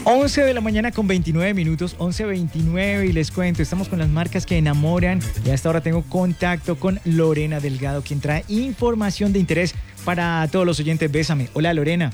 11 de la mañana con 29 minutos, 11:29 y les cuento, estamos con las marcas que enamoran y hasta ahora tengo contacto con Lorena Delgado, quien trae información de interés para todos los oyentes. Bésame. Hola, Lorena.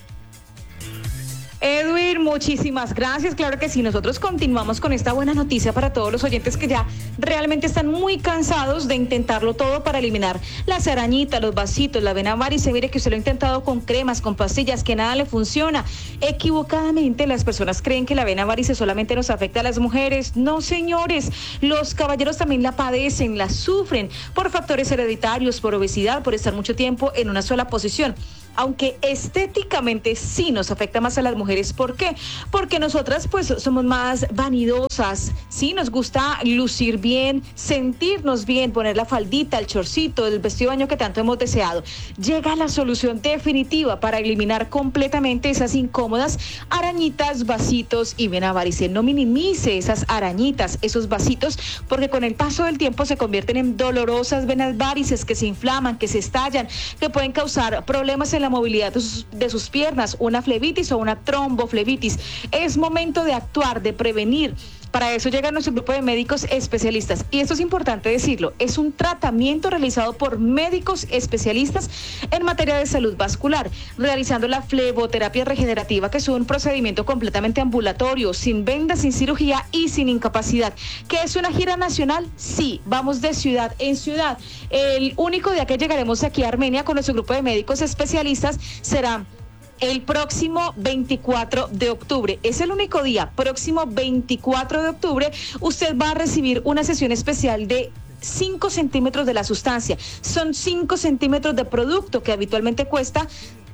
Edwin, muchísimas gracias. Claro que sí, nosotros continuamos con esta buena noticia para todos los oyentes que ya realmente están muy cansados de intentarlo todo para eliminar las arañitas, los vasitos, la vena varice. Mire que usted lo ha intentado con cremas, con pastillas, que nada le funciona. Equivocadamente las personas creen que la vena varice solamente nos afecta a las mujeres. No, señores, los caballeros también la padecen, la sufren por factores hereditarios, por obesidad, por estar mucho tiempo en una sola posición. Aunque estéticamente sí nos afecta más a las mujeres. ¿Por qué? Porque nosotras pues somos más vanidosas, sí, nos gusta lucir bien, sentirnos bien, poner la faldita, el chorcito, el vestido de baño que tanto hemos deseado. Llega la solución definitiva para eliminar completamente esas incómodas arañitas, vasitos y vena varice. No minimice esas arañitas, esos vasitos, porque con el paso del tiempo se convierten en dolorosas venas varices que se inflaman, que se estallan, que pueden causar problemas en la movilidad de sus piernas, una flebitis o una tromboflebitis. Es momento de actuar, de prevenir. Para eso llega nuestro grupo de médicos especialistas. Y esto es importante decirlo, es un tratamiento realizado por médicos especialistas en materia de salud vascular, realizando la fleboterapia regenerativa, que es un procedimiento completamente ambulatorio, sin vendas, sin cirugía y sin incapacidad. ¿Qué es una gira nacional? Sí, vamos de ciudad en ciudad. El único día que llegaremos aquí a Armenia con nuestro grupo de médicos especialistas será el próximo 24 de octubre. Es el único día. Próximo 24 de octubre usted va a recibir una sesión especial de 5 centímetros de la sustancia. Son 5 centímetros de producto que habitualmente cuesta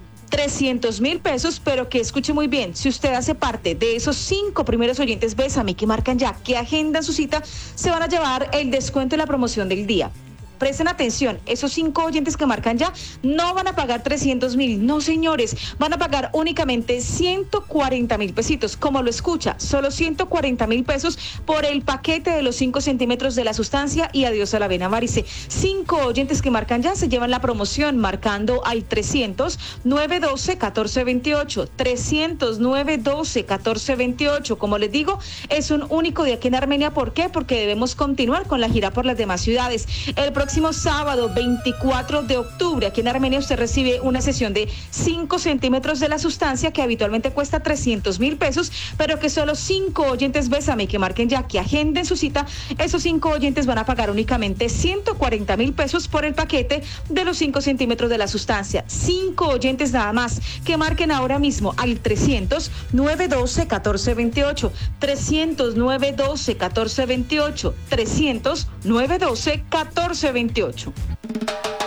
300,000 pesos, pero que escuche muy bien, si usted hace parte de esos 5 primeros oyentes Bésame que marcan ya, que agendan su cita, se van a llevar el descuento de la promoción del día. Presten atención, esos 5 oyentes que marcan ya no van a pagar 300,000, no señores, van a pagar únicamente 140,000 pesitos, como lo escucha, solo 140,000 pesos por el paquete de los 5 centímetros de la sustancia y adiós a la vena varice. 5 oyentes que marcan ya se llevan la promoción marcando al 300-912-1428, 300-912-1428, como les digo, es un único día aquí en Armenia. ¿Por qué? Porque debemos continuar con la gira por las demás ciudades. El próximo sábado 24 de octubre aquí en Armenia usted recibe una sesión de 5 centímetros de la sustancia que habitualmente cuesta 300,000 pesos, pero que solo 5 oyentes Bésame que marquen ya, que agenden su cita, esos 5 oyentes van a pagar únicamente 140,000 pesos por el paquete de los 5 centímetros de la sustancia. 5 oyentes nada más que marquen ahora mismo al 300-912-1428, 300-912-1428, 300-912-1428.